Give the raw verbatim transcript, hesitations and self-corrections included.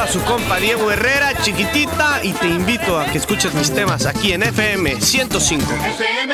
saluda a su compa Diego Herrera, Chiquitita, y te invito a que escuches mis temas aquí en F M ciento cinco.